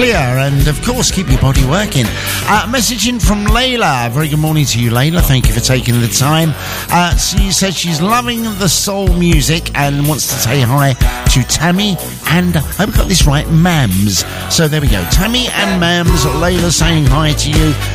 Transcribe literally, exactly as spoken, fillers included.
clear, and of course keep your body working. Uh, message in from Layla. Very good morning to you, Layla. Thank you for taking the time. Uh, she said she's loving the soul music and wants to say hi to Tammy and, I hope I got this right, Mams. So there we go, Tammy and Mams. Layla saying hi to you.